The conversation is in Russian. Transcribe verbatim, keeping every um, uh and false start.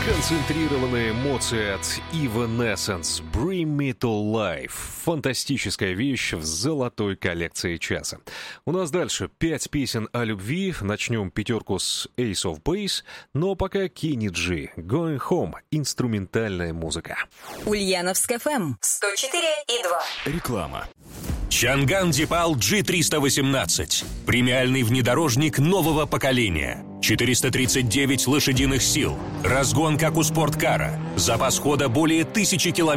Концентрированные эмоции от Evanescence. Bring Me to Life. Фантастическая вещь в золотой коллекции часа. У нас дальше пять песен о любви. Начнем пятерку с Ace of Base. Но пока Kenny G. Going Home. Инструментальная музыка. Ульяновск эф эм сто четыре и два. Реклама. Чанган Дипал джи триста восемнадцать. Премиальный внедорожник нового поколения. четыреста тридцать девять лошадиных сил. Разгон, как у спорткара. Запас хода более тысячи километров.